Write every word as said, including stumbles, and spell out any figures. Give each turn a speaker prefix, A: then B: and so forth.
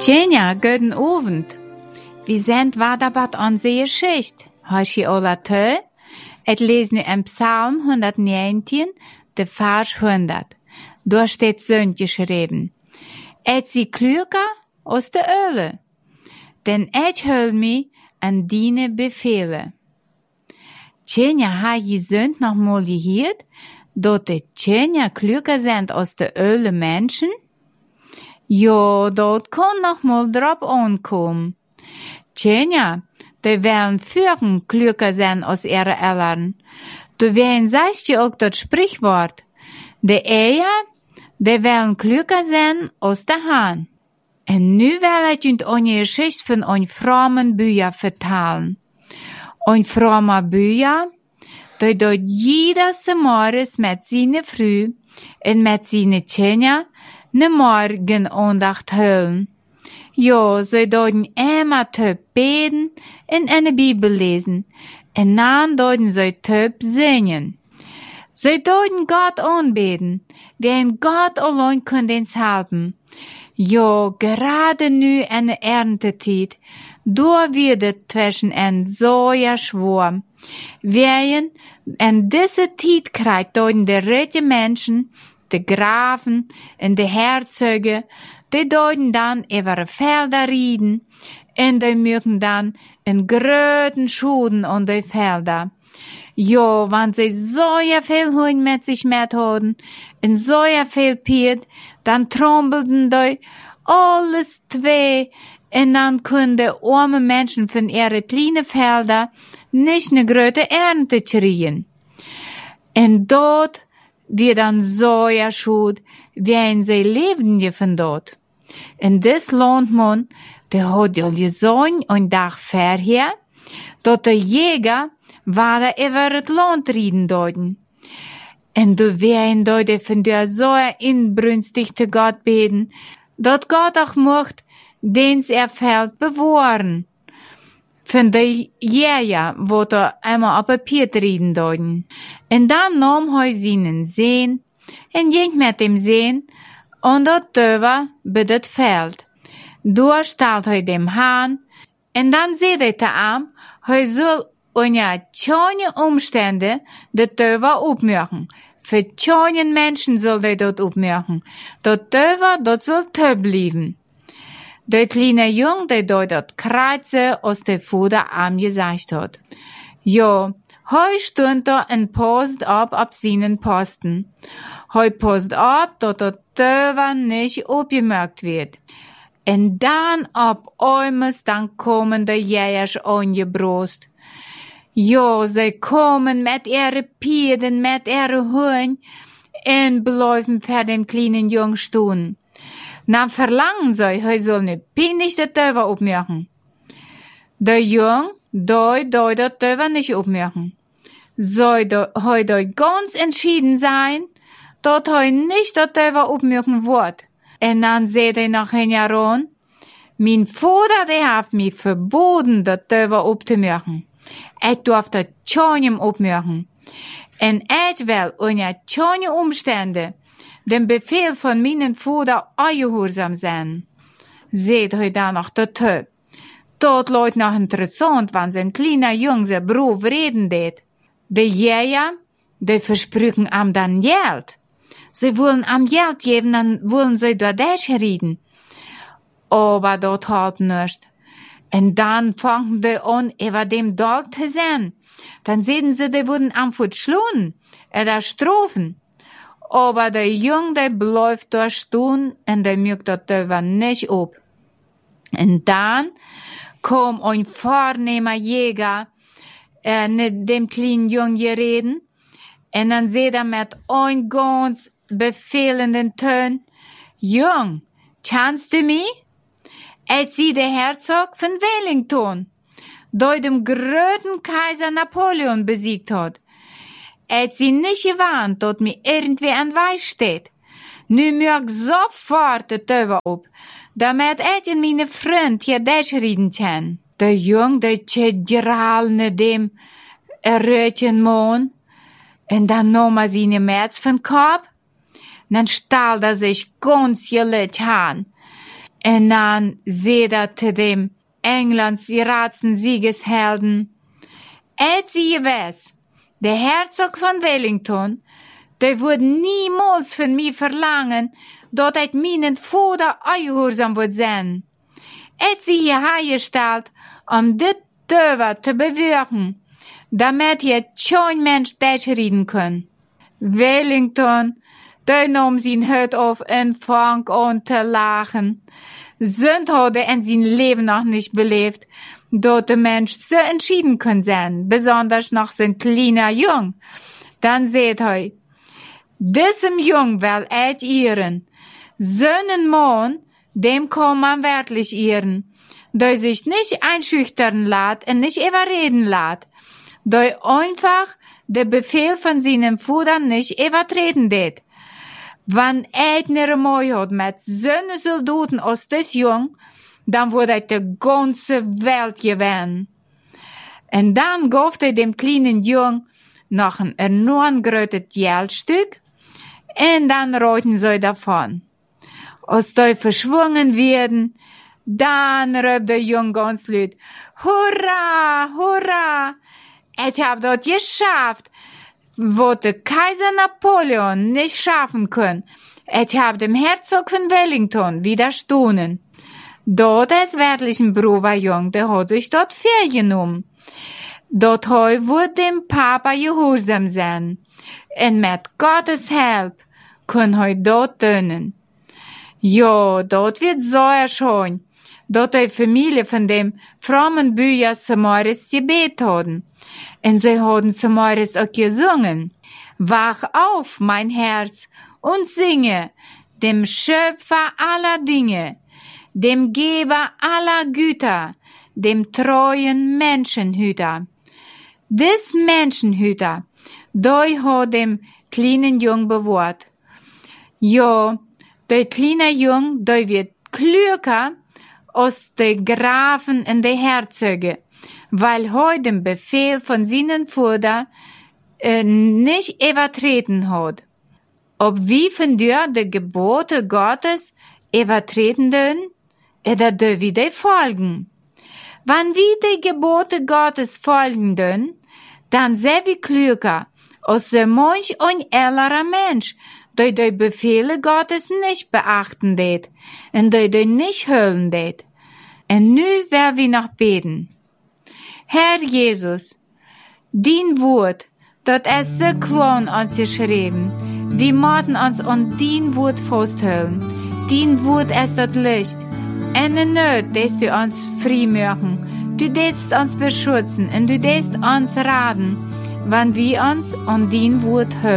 A: Tjena, guten Abend. Vi sind Waderbad an zeer Geschichte. Hast je alle tö? Et lees nu in Psalm honderdnegentien, de Vers honderd. Daar steht so geschrieben. Et sie klüger aus de Öle. Denn et hul mi an dine Befehle. Tjena, ha je sünd noch mal gehört, dat de Tjena klüger sind aus de Öle Menschen? Ja, dat kann noch mal drauf ankommen. Tjena, de werden führen klüger sein aus ihre Eltern. Du werden sagst ja auch das Sprichwort. De Eier, de werden klüger sein aus der Hahn. En nu will ich uns eine Geschichte von ein frommen Bücher vertellen. Ein frommer Bücher, der dort jedes Morgens mit seiner Früh und mit seinen Tjena ne Morgenandacht hüllen. Ja, sie deuten immer töp beten und eine Bibel lesen. Und dann deuten sie töp singen. Sie deuten Gott anbeten, denn Gott allein kann uns helfen. Ja, gerade nu eine Erntetid, da wird es zwischen ein solcher Schwarm. Während in dieser Zeit kriegt deuten die reichen Menschen, die Grafen und die Herzöge, die deuten dann über Felder rieden, und die mögen dann in gröten Schuden an die Felder. Ja, wenn sie so viel Huhn mit sich mit hatten, und so viel Piet, dann trompelten die alles zwei, und dann können die armen Menschen von ihren kleinen Felder nicht eine große Ernte kriegen. Und dort wird dann so ja schuld, wie sie leben von dort. In das Landmann, der hat ja gesehen, ein Tag vorher, dass der Jäger war über das Land rieden dorten. Und du werden dort von der so inbrünstig zu Gott beten, dass Gott auch macht, den er fällt bewahren. Von der Jäger, wo da einmal auf Papier reden dorten. Und dann nahm er seinen Sehen und ging mit dem Sehen und dort drüber bei das Feld. Da stellt er dem Hahn und dann sieht er der Arm, er soll unter keine Umstände dort drüber aufmachen. Für keine Menschen soll er dort aufmachen. Dort drüber, dort soll er bleiben. Der kleine Junge, der dort das Kreuze aus der Vorderarm gesagt hat. Ja, heu stund da ein Post ab ab seinen Posten. Heu post ab, dass der Töver nicht abgemerkt wird. Und dann ab einmal, dann kommen die Jägers angebrust. Ja, sie kommen mit ihren Pieden, mit ihren Huhn und bleiben für den kleinen Jungen stehen. Dann verlangen sie, er soll ne Pinnig der Töver aufmachen. Der Jung, der, der, der Töver nicht aufmachen. Soll der, er der ganz entschieden sein, dass er nicht der Töver aufmachen wird. Und dann seht er nach hinten, mein Vater, der hat mich verboten, der Töver aufzumachen. Ich durfte keinem aufmachen. Und ich will unter keine Umstände dem Befehl von meinem Vater ungehorsam sein. Seht euch da noch der Töp. Dort leut noch interessant, wenn sein kleiner Junge sein Beruf reden det. Die Jäger, die versprüchen am dann Geld. Sie wollen am Geld geben, dann wollen sie dort reden. Aber dort halt nicht. Und dann fangen die an, über dem Dalt zu sein. Dann sehen sie, die wurden am Fuß schlagen, oder strafen. Aber der Junge, der bleibt da stehen und der mögt das Töver nicht ab. Und dann kam ein vornehmer Jäger äh, mit dem kleinen Jungen reden. Und dann seht er mit ein ganz befehlenden Ton, Jung, kannst du mich? Ich sie der Herzog von Wellington, der dem größten Kaiser Napoleon besiegt hat. Et sie nicht gewarnt, dass mir irgendwie ein Weiß steht. Nu mög sofort de Töver op, damit ich und meine Freund hier durchreden kann. Der Jung, der tschedral ne dem rötchen Mond, und dann nahm er seine Metz von Kopf, dann stahl er sich ganz gelegt an. En dan zei dat te dem Englands raadsten Siegeshelden. Et zie je wes, de herzog van Wellington, die wordt niemals van mij verlangen, dat ik mijn vader gehoorzaam wordt zijn. Et zie je hergesteld, om dit Töver te bewirken, damit je geen mens durchreden kan. Wellington, die nam zijn hut op en vang aan te lachen. Zund hadden in zijn leven nog niet beleefd, dat de mens zo entschieden kan zijn, besonders nog zijn kleiner jong. Dan zegt hij, diesem jong wel uit ehren, zo'n man, dem kann man wirklich ehren, die sich nicht einschüchtern laat en nicht überreden laat, die einfach de Befehl von seinem Vater nicht übertreten deed. Wann einer mooi had met zo'n soldaten als des jong, dan wordt hij de ganze Welt gewinnen. En dan gaf hij dem kleinen jong nog een enorm groot Geldstück, en dan reiten sie davon. Als die verschwungen werden, dan riep de jong ganz luid, Hurra, hurra! Ich hab dat geschafft, wat de Kaiser Napoleon nicht schaffen kann. Ich hab dem Herzog von Wellington widerstoßen. Dort des wertlichen Bruder Jung, der hat sich dort vorgenommen. Dort heu wird dem Papa gehorsam sein. En mit Gottes Hilfe kann heu dort tönen. Ja, dort wird so erscheinen, dort die Familie von dem frommen Bücher Samaris gebet haben. En sie haben Samaris auch gesungen. Wach auf, mein Herz, und singe dem Schöpfer aller Dinge, dem Geber aller Güter, dem treuen Menschenhüter. Des Menschenhüter, der hat dem kleinen Jung bewahrt. Ja, der kleine Jung, der wird klüger als die Grafen und die Herzöge, weil er den Befehl von seinen Vater äh, nicht übertreten hat. Ob wie von dir die Gebote Gottes übertreten dürfen, oder dürfen die folgen. Wenn wir die Gebote Gottes folgen dürfen, dann sind wir klüger als so manch ein älterer Mensch, der die Befehle Gottes nicht beachten det, und der die nicht hören det. Und nu werden wir noch beten. Herr Jesus, dein Wort, dat es so klar uns geschrieben, wir müssen uns an dein Wort festhalten. Dein Wort ist das Licht. Und nicht, dass du uns frei machen. Du darfst uns beschützen und du darfst uns raten, wenn wir uns an dein Wort halten.